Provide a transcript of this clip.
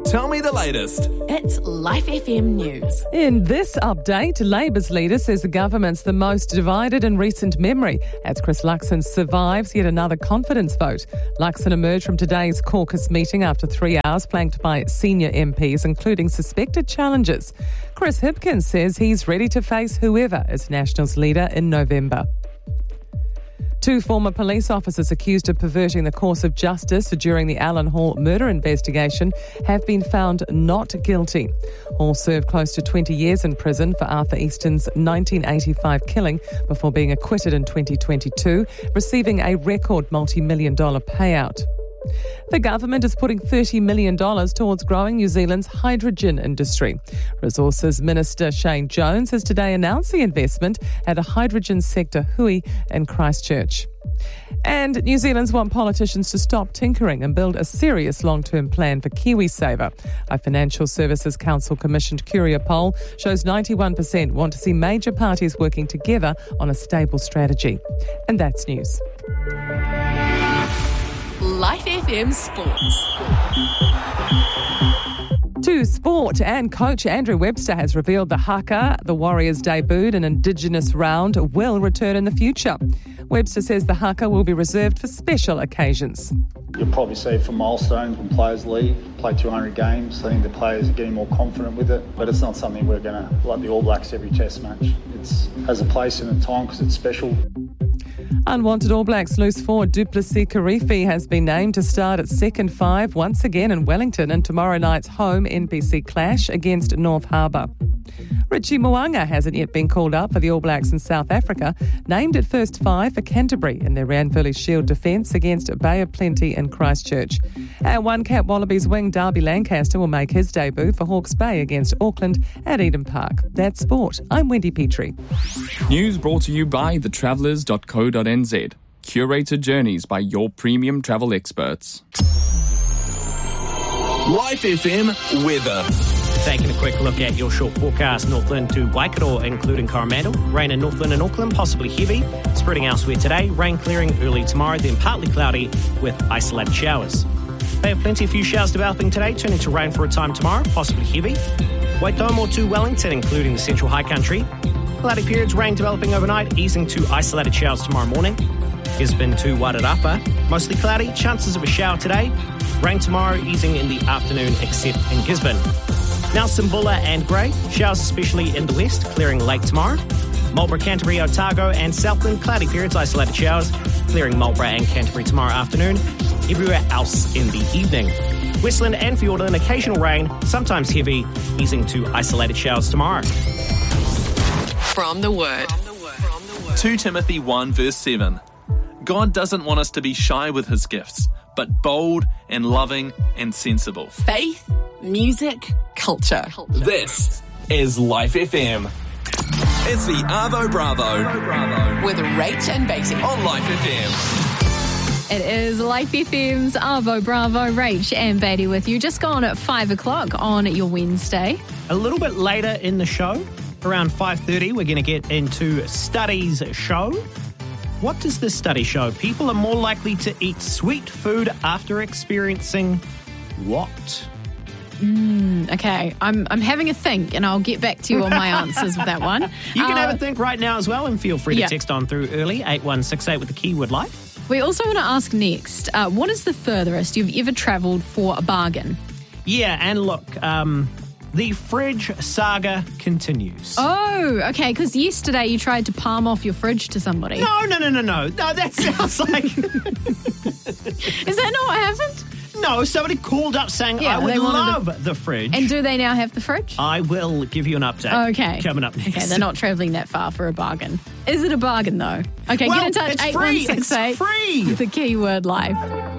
Tell me the latest. It's Life FM News. In this update, Labour's leader says the government's the most divided in recent memory as Chris Luxon survives yet another confidence vote. Luxon emerged from today's caucus meeting after 3 hours, flanked by senior MPs, including suspected challengers. Chris Hipkins says he's ready to face whoever is Nationals leader in November. 2 former police officers accused of perverting the course of justice during the Alan Hall murder investigation have been found not guilty. Hall served close to 20 years in prison for Arthur Easton's 1985 killing before being acquitted in 2022, receiving a record multi-million-dollar payout. The government is putting $30 million towards growing New Zealand's hydrogen industry. Resources Minister Shane Jones has today announced the investment at a hydrogen sector hui in Christchurch. And New Zealanders want politicians to stop tinkering and build a serious long-term plan for KiwiSaver. A Financial Services Council commissioned Curia poll shows 91% want to see major parties working together on a stable strategy. And that's news. Life FM Sports. To sport, and coach Andrew Webster has revealed the haka the Warriors debuted in Indigenous round will return in the future. Webster says the haka will be reserved for special occasions. You'll probably see for milestones when players leave, play 200 games. I think the players are getting more confident with it, but it's not something we're going to, like the All Blacks every test match. It has a place in a time because it's special. Unwanted All Blacks loose forward Duplessis Karifi has been named to start at second 5 once again in Wellington in tomorrow night's home NPC clash against North Harbour. Richie Mo'unga hasn't yet been called up for the All Blacks in South Africa, named at first 5 for Canterbury in their Ranfurly Shield defence against Bay of Plenty in Christchurch. And One Cap Wallabies wing Darby Lancaster will make his debut for Hawke's Bay against Auckland at Eden Park. That's sport. I'm Wendy Petrie. News brought to you by thetravellers.co.nz. Curated journeys by your premium travel experts. Life FM weather. Taking a quick look at your short forecast, Northland to Waikato, including Coromandel. Rain in Northland and Auckland, possibly heavy. Spreading elsewhere today. Rain clearing early tomorrow, then partly cloudy with isolated showers. Bay of Plenty, a few showers developing today, turning to rain for a time tomorrow, possibly heavy. Waitomo to Wellington, including the central high country. Cloudy periods, rain developing overnight, easing to isolated showers tomorrow morning. Gisborne to Wairarapa, mostly cloudy, chances of a shower today. Rain tomorrow, easing in the afternoon, except in Gisborne. Nelson, Bulla and Grey, showers especially in the west, clearing late tomorrow. Marlborough, Canterbury, Otago and Southland, cloudy periods, isolated showers, clearing Marlborough and Canterbury tomorrow afternoon. Everywhere else in the evening. Westland and Fiordland, occasional rain, sometimes heavy, easing to isolated showers tomorrow. From the Word. 2 Timothy 1 verse 7. God doesn't want us to be shy with his gifts, but bold and loving and sensible. Faith, music, culture. This is Life FM. It's the Arvo Bravo With Rach and Beatty. on Life FM. It is Life FM's Arvo Bravo, Rach and Beatty with you. Just gone at 5 o'clock on your Wednesday. A little bit later in the show, around 5:30, we're going to get into Studies show. What does this study show? People are more likely to eat sweet food after experiencing what? Okay, I'm having a think and I'll get back to you on my answers with that one. You can have a think right now as well and feel free to yeah. text on through early, 8168 with the keyword life. We also want to ask next, what is the furthest you've ever travelled for a bargain? Yeah, and look, the fridge saga continues. Oh, okay, because yesterday you tried to palm off your fridge to somebody. No. No, that sounds like... Is that not what happened? No, somebody called up saying, I would love the fridge. And do they now have the fridge? I will give you an update. Okay. Coming up next. Okay, they're not travelling that far for a bargain. Is it a bargain, though? Okay, Well, get in touch, it's free. 8168. It's free. The keyword life.